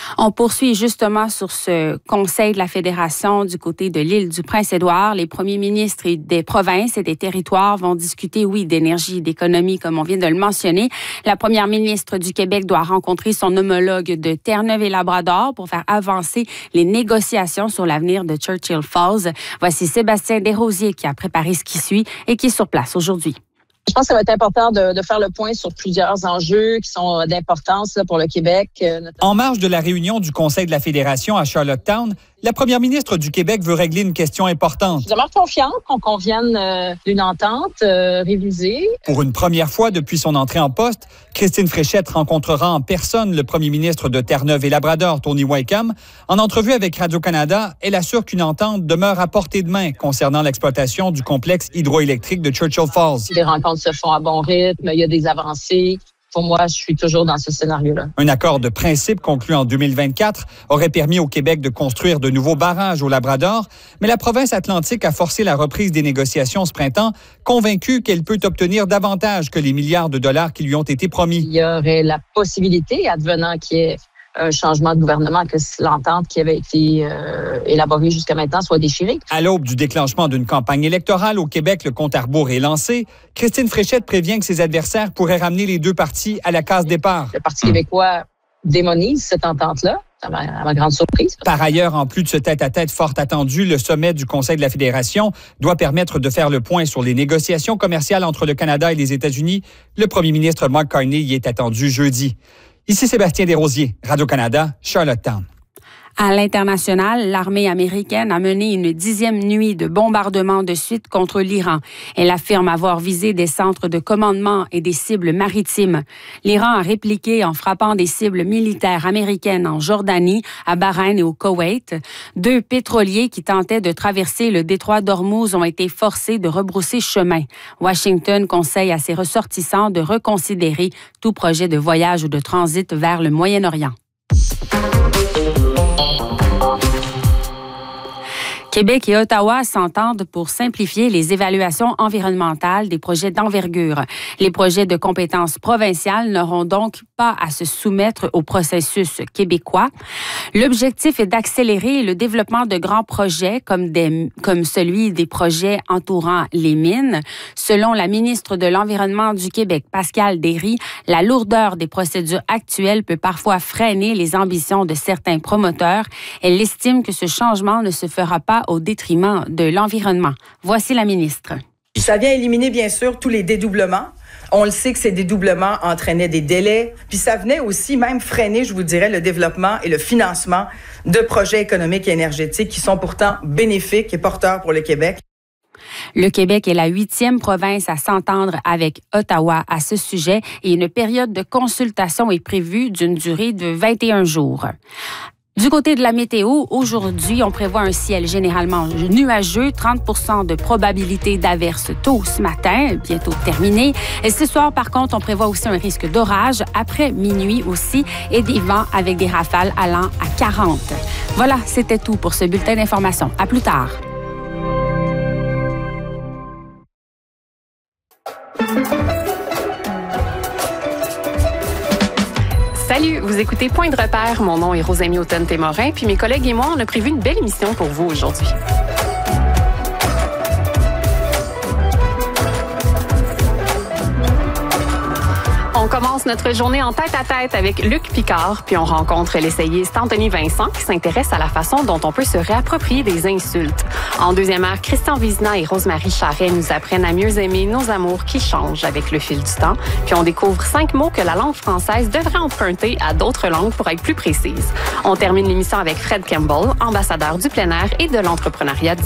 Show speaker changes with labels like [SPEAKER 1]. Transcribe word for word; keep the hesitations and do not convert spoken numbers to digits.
[SPEAKER 1] On poursuit justement sur ce conseil de la Fédération du côté de l'île du Prince-Édouard. Les premiers ministres des provinces et des territoires vont discuter, oui, d'énergie, d'économie, comme on vient de le mentionner. La première ministre du Québec doit rencontrer son homologue de Terre-Neuve et Labrador pour faire avancer les négociations sur l'avenir de Churchill Falls. Voici Sébastien Desrosiers qui a préparé ce qui suit et qui est sur place aujourd'hui.
[SPEAKER 2] Je pense que ça va être important de, de faire le point sur plusieurs enjeux qui sont d'importance là, pour le Québec. Notamment.
[SPEAKER 3] En marge de la réunion du Conseil de la Fédération à Charlottetown, la première ministre du Québec veut régler une question importante.
[SPEAKER 2] Je demeure confiante qu'on convienne euh, d'une entente euh, révisée.
[SPEAKER 3] Pour une première fois depuis son entrée en poste, Christine Fréchette rencontrera en personne le premier ministre de Terre-Neuve et Labrador, Tony Wakeham. En entrevue avec Radio-Canada, elle assure qu'une entente demeure à portée de main concernant l'exploitation du complexe hydroélectrique de Churchill Falls.
[SPEAKER 2] Les rencontres se font à bon rythme, il y a des avancées. Pour moi, je suis toujours dans ce scénario-là.
[SPEAKER 3] Un accord de principe conclu en deux mille vingt-quatre aurait permis au Québec de construire de nouveaux barrages au Labrador, mais la province atlantique a forcé la reprise des négociations ce printemps, convaincue qu'elle peut obtenir davantage que les milliards de dollars qui lui ont été promis.
[SPEAKER 2] Il y aurait la possibilité, advenant qu'il y ait un changement de gouvernement, que l'entente qui avait été euh, élaborée jusqu'à maintenant soit déchirée.
[SPEAKER 3] À l'aube du déclenchement d'une campagne électorale au Québec, le compte à rebours est lancé. Christine Fréchette prévient que ses adversaires pourraient ramener les deux partis à la case départ.
[SPEAKER 2] Le Parti québécois démonise cette entente-là, à ma, à ma grande surprise.
[SPEAKER 3] Par ailleurs, en plus de ce tête-à-tête fort attendu, le sommet du Conseil de la Fédération doit permettre de faire le point sur les négociations commerciales entre le Canada et les États-Unis. Le premier ministre Mark Carney y est attendu jeudi. Ici Sébastien Desrosiers, Radio-Canada, Charlottetown.
[SPEAKER 1] À l'international, l'armée américaine a mené une dixième nuit de bombardements de suite contre l'Iran. Elle affirme avoir visé des centres de commandement et des cibles maritimes. L'Iran a répliqué en frappant des cibles militaires américaines en Jordanie, à Bahreïn et au Koweït. Deux pétroliers qui tentaient de traverser le détroit d'Ormuz ont été forcés de rebrousser chemin. Washington conseille à ses ressortissants de reconsidérer tout projet de voyage ou de transit vers le Moyen-Orient. Québec et Ottawa s'entendent pour simplifier les évaluations environnementales des projets d'envergure. Les projets de compétences provinciales n'auront donc pas à se soumettre au processus québécois. L'objectif est d'accélérer le développement de grands projets comme, des, comme celui des projets entourant les mines. Selon la ministre de l'Environnement du Québec, Pascale Derry, la lourdeur des procédures actuelles peut parfois freiner les ambitions de certains promoteurs. Elle estime que ce changement ne se fera pas au détriment de l'environnement. Voici la ministre.
[SPEAKER 4] Ça vient éliminer, bien sûr, tous les dédoublements. On le sait que ces dédoublements entraînaient des délais. Puis ça venait aussi même freiner, je vous dirais, le développement et le financement de projets économiques et énergétiques qui sont pourtant bénéfiques et porteurs pour le Québec.
[SPEAKER 1] Le Québec est la huitième province à s'entendre avec Ottawa à ce sujet et une période de consultation est prévue d'une durée de vingt et un jours. Du côté de la météo, aujourd'hui, on prévoit un ciel généralement nuageux, trente pour cent de probabilité d'averse tôt ce matin, bientôt terminé. Et ce soir, par contre, on prévoit aussi un risque d'orage après minuit aussi et des vents avec des rafales allant à quarante. Voilà, c'était tout pour ce bulletin d'information. À plus tard.
[SPEAKER 5] Salut, vous écoutez Point de repère. Mon nom est Rosamie Houghton-Témorin, puis mes collègues et moi, on a prévu une belle émission pour vous aujourd'hui. On commence notre journée en tête-à-tête avec Luc Picard, puis on rencontre l'essayiste Anthony Vincent qui s'intéresse à la façon dont on peut se réapproprier des insultes. En deuxième heure, Christian Vizina et Rosemary Charret nous apprennent à mieux aimer nos amours qui changent avec le fil du temps. Puis on découvre cinq mots que la langue française devrait emprunter à d'autres langues pour être plus précise. On termine l'émission avec Fred Campbell, ambassadeur du plein air et de l'entrepreneuriat